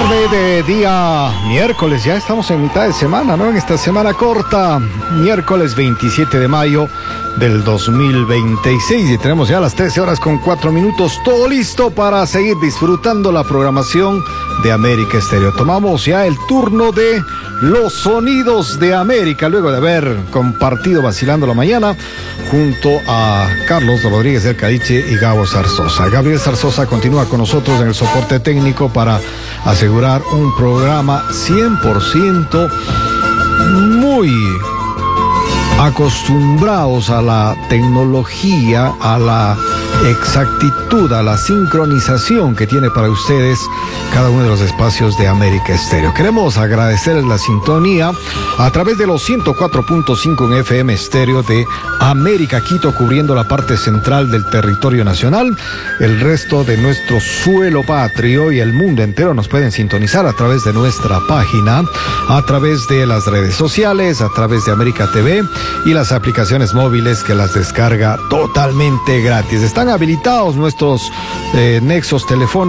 tarde de día miércoles, ya estamos en mitad de semana, ¿no? En esta semana corta, miércoles 27 de mayo del 2026 y tenemos ya las 13 horas con 4 minutos, todo listo para seguir disfrutando la programación de América Estéreo. Tomamos ya el turno de los sonidos de América, luego de haber compartido Vacilando la Mañana junto a Carlos Rodríguez del Cadiche y Gabo Zarzosa. Gabriel Zarzosa continúa con nosotros en el soporte técnico para asegurar un programa 100% muy acostumbrados a la tecnología, a la exactitud, a la sincronización que tiene para ustedes cada uno de los espacios de América Estéreo. Queremos agradecerles la sintonía a través de los 104.5 en FM Estéreo de América Quito, cubriendo la parte central del territorio nacional. El resto de nuestro suelo patrio y el mundo entero nos pueden sintonizar a través de nuestra página, a través de las redes sociales, a través de América TV y las aplicaciones móviles que las descarga totalmente gratis. Están habilitados nuestros nexos telefónicos